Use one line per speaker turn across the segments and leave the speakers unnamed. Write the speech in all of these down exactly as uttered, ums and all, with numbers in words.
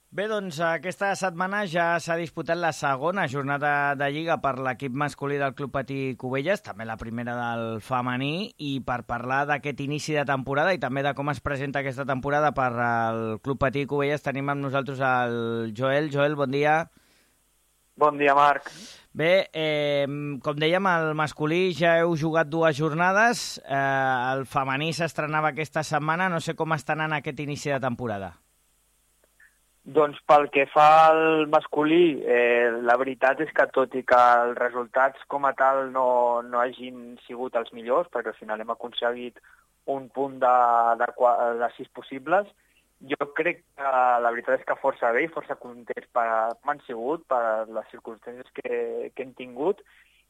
Bé, doncs aquesta setmana ja s'ha disputat la segona jornada de Lliga per l'equip masculí del Club Patí Cubelles, també la primera del femení, i per parlar d'aquest inici de temporada i també de com es presenta aquesta temporada per al Club Patí Cubelles tenim amb nosaltres el Joel. Joel, bon dia.
Bon dia, Marc.
Bé, eh, com dèiem, el masculí ja heu jugat dues jornades, eh, el femení s'estrenava aquesta setmana, no sé com està anant aquest inici de temporada.
Doncs pel que fa al masculí, eh, la veritat és que tot i que els resultats com a tal no, no hagin sigut els millors, perquè al final hem aconseguit un punt de, de, de sis possibles, jo crec que la veritat és que força bé i força contents per m'han sigut, per les circumstàncies que, que hem tingut,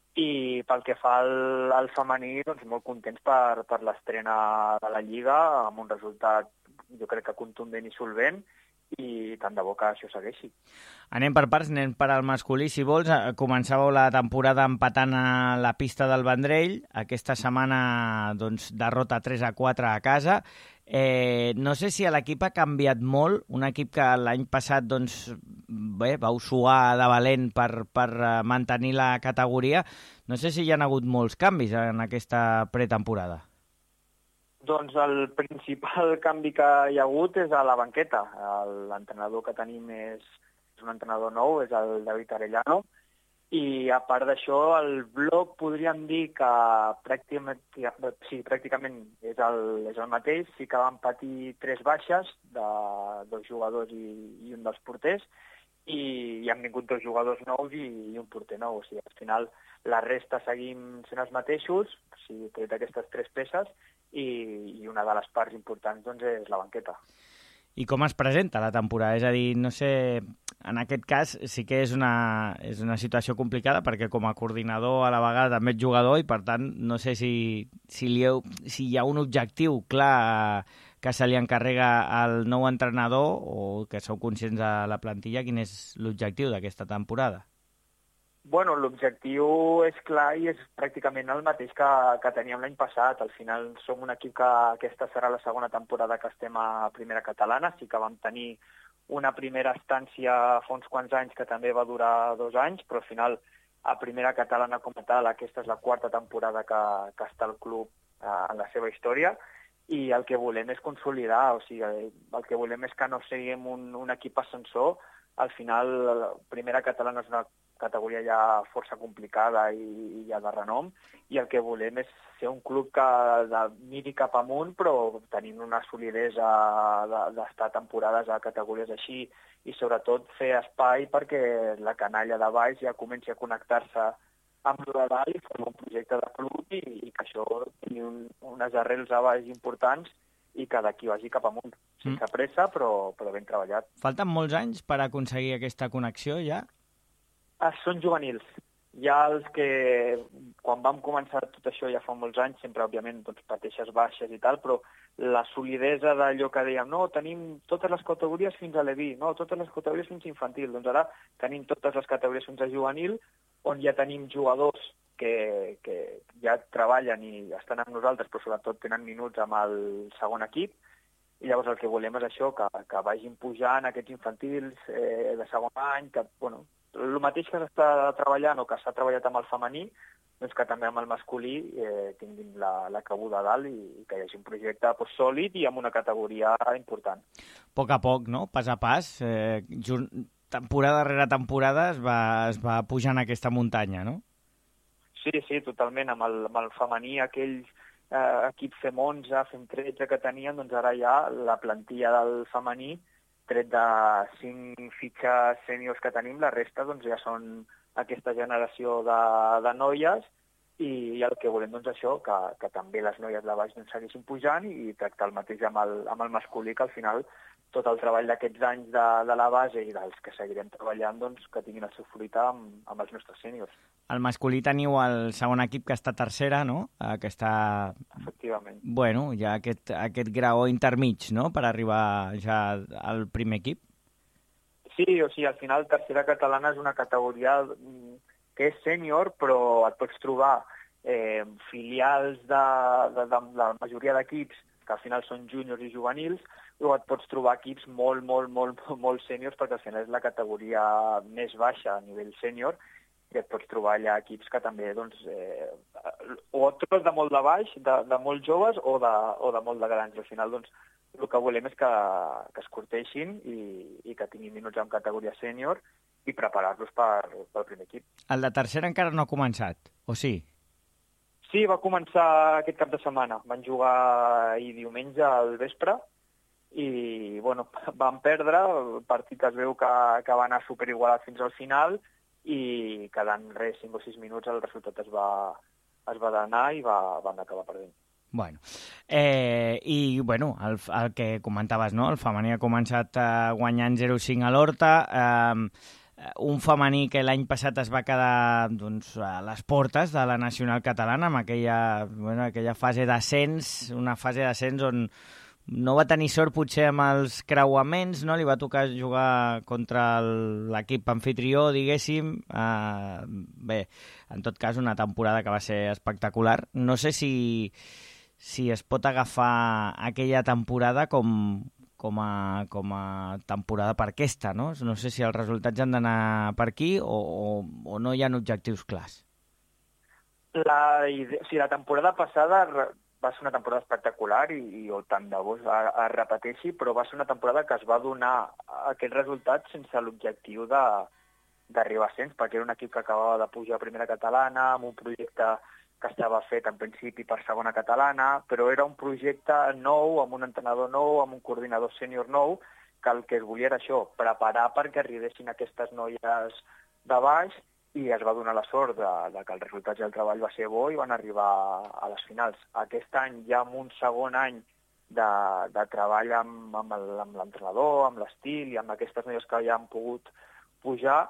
i pel que fa al, al femení, doncs molt contents per, per l'estrena de la Lliga, amb un resultat jo crec que contundent i solvent, i tant de bo que això segueixi.
Anem per parts, anem per al masculí, si vols. Començàveu la temporada empatant a la pista del Vendrell. Aquesta setmana, doncs, derrota tres a quatre a casa. Eh, no sé si l'equip ha canviat molt, un equip que l'any passat, doncs, bé, vau suar de valent per, per mantenir la categoria. No sé si hi ha hagut molts canvis en aquesta pretemporada.
Doncs el principal canvi que hi ha hagut és a la banqueta. L'entrenador que tenim és, és un entrenador nou, és el David Arellano, i a part d'això el bloc podríem dir que pràcticament, sí, pràcticament és, el, és el mateix, sí que van patir tres baixes de dos jugadors i, i un dels porters, i hi han vingut dos jugadors nous i, i un porter nou. O sigui, al final la resta seguim sent els mateixos, o sigui, tret aquestes tres peces, i, i una de les parts importants doncs, és la banqueta.
I com es presenta la temporada? És a dir, no sé, en aquest cas sí que és una, és una situació complicada perquè com a coordinador a la vegada també ets jugador i per tant no sé si, si, li heu, si hi ha un objectiu clar que se li encarrega al nou entrenador o que sou conscients de la plantilla, quin és l'objectiu d'aquesta temporada?
Bueno, l'objectiu és clar i és pràcticament el mateix que, que teníem l'any passat. Al final som un equip que aquesta serà la segona temporada que estem a primera catalana. Sí que vam tenir una primera estància fa uns quants anys que també va durar dos anys, però al final a primera catalana com a tal aquesta és la quarta temporada que, que està el club eh, en la seva història i el que volem és consolidar, o sigui, el que volem és que no siguem un, un equip ascensor. Al final la primera catalana és una categoria ja força complicada i, i ja de renom, i el que volem és ser un club que de, miri cap amunt, però tenint una solidesa d'estar temporades a categories així, i sobretot fer espai perquè la canalla de baix ja comenci a connectar-se amb el de dalt i formar un projecte de club i, i que això tingui un, unes arrels a baix importants i que d'aquí vagi cap amunt, sense mm. pressa, però, però ben treballat.
Falten molts anys per aconseguir aquesta connexió ja?
Ah, són juvenils. Ja els que, quan vam començar tot això ja fa molts anys, sempre, òbviament, doncs, pateixes baixes i tal, però la solidesa d'allò que dèiem, no, tenim totes les categories fins a l'E V I, no, totes les categories fins a infantil. Doncs ara tenim totes les categories fins a juvenil, on ja tenim jugadors que, que ja treballen i estan amb nosaltres, però sobretot tenen minuts amb el segon equip, i llavors el que volem és això, que, que vagin pujant aquests infantils eh, de segon any, que, bueno, el mateix que s'està treballant o que s'ha treballat amb el femení, doncs que també amb el masculí eh, tinguin la, la cabuda a dalt i, i que hi hagi un projecte pues, sòlid i amb una categoria important.
A poc a poc, no? Pas a pas, eh, temporada rere temporada es va, es va pujant aquesta muntanya, no?
Sí, sí, totalment. Amb el, amb el femení, aquells eh, equips fem onze, fem tretze que tenien, doncs ara ja la plantilla del femení, tret de cinc fitxes sèniors que tenim, la resta doncs, ja són aquesta generació de, de noies i, i el que volem doncs això, que, que també les noies de baix doncs, segueixin pujant i tractar el mateix amb el, amb el masculí, que al final tot el treball d'aquests anys de, de la base i dels que seguirem treballant doncs, que tinguin el seu fruit amb, amb els nostres sèniors.
Al masculí teniu el segon equip que està tercera, no? Que està...
Efectivament.
Bueno, hi ha aquest, aquest graó intermig, no?, per arribar ja al primer equip.
Sí, o sigui, al final tercera catalana és una categoria que és sènior, però et pots trobar eh, filials de, de, de la majoria d'equips que al final són júniors i juvenils, o et pots trobar equips molt, molt, molt, molt sèniors, perquè al final és la categoria més baixa a nivell sènior, i et pots trobar allà equips que també, doncs, eh, o et trobes de molt de baix, de, de molt joves, o de, o de molt de grans. Al final, doncs, el que volem és que, que es curteixin i, i que tinguin minuts en categoria sènior i preparar-los per, pel primer equip.
El de tercera encara no ha començat, o sí?
Sí, va començar aquest cap de setmana. Van jugar ahir diumenge al vespre i, bueno, van perdre. El partit es veu que, que va anar superigualat fins al final i quedant res, cinc o sis minuts, el resultat es va, es va d'anar i va, van acabar perdent.
Bueno, eh, i bueno, el, el que comentaves, no? El femení ha començat eh, guanyant zero cinc a l'Horta, eh, un femení que l'any passat es va quedar doncs, a les portes de la nacional catalana amb aquella, bueno, aquella fase d'ascens, una fase d'ascens on no va tenir sort potser amb els creuaments, no? Li va tocar jugar contra l'equip anfitrió, diguéssim. Uh, bé, en tot cas, una temporada que va ser espectacular. No sé si, si es pot agafar aquella temporada com, com, a, com a temporada per aquesta, no? No sé si els resultats han d'anar per aquí o, o, o no hi ha objectius clars.
La, idea, o sigui, la temporada passada va ser una temporada espectacular i, i o tant de bo es, es repeteixi, però va ser una temporada que es va donar aquest resultat sense l'objectiu d'arribar a ascens, perquè era un equip que acabava de pujar a primera catalana, amb un projecte que estava fet en principi per segona catalana, però era un projecte nou, amb un entrenador nou, amb un coordinador sènior nou, que el que es volia era això, preparar perquè arribessin aquestes noies de baix, i es va donar la sort de, de que els resultats i el treball va ser bo i van arribar a les finals. Aquest any, ja amb un segon any de, de treball amb, amb l'entrenador, amb l'estil i amb aquestes noies que ja han pogut pujar,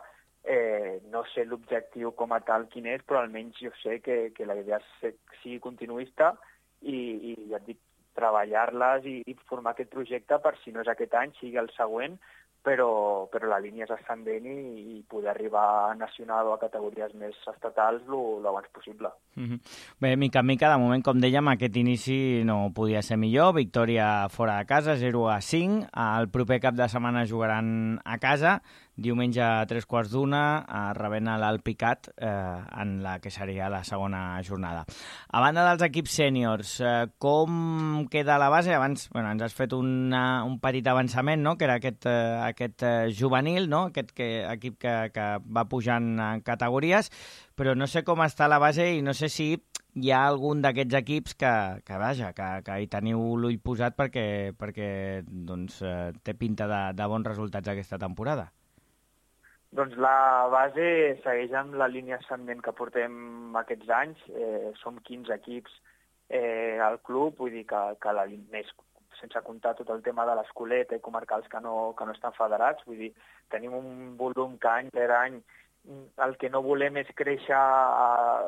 eh, no sé l'objectiu com a tal quin és, però almenys jo sé que, que la idea és sigui continuista i, i ja et dic, treballar-les i, i formar aquest projecte per si no és aquest any, sigui el següent, però, però la línia és ascendent i, i poder arribar a nacional o a categories més estatals l'abans possible.
Mm-hmm. Bé, mica en mica, de moment, com dèiem, aquest inici no podia ser millor. Victòria fora de casa, zero a cinc. El proper cap de setmana jugaran a casa, diumenge a tres quarts d'una, rebent l'Alpicat eh, en la que seria la segona jornada. A banda dels equips sèniors, eh, com queda la base? Abans bueno, ens has fet una, un petit avançament, no?, que era aquest, eh, aquest eh, juvenil, no?, aquest que, equip que, que va pujant en categories, però no sé com està la base i no sé si hi ha algun d'aquests equips que, que vaja, que, que hi teniu l'ull posat perquè, perquè doncs, eh, té pinta de, de bons resultats aquesta temporada.
Doncs la base segueix amb la línia ascendent que portem aquests anys. Eh, som quinze equips eh, al club, vull dir que, que la, més, sense comptar tot el tema de l'escolet i comarcals que no, que no estan federats. Vull dir, tenim un volum que any per any el que no volem és créixer